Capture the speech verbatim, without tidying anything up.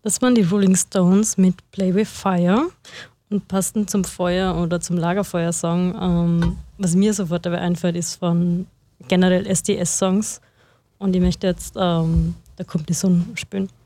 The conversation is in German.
Das waren die Rolling Stones mit Play with Fire. Und passend zum Feuer oder zum Lagerfeuer-Song, ähm, was mir sofort dabei einfällt, ist von generell S D S-Songs. Und ich möchte jetzt ähm, Da kommt die Sonne spielen.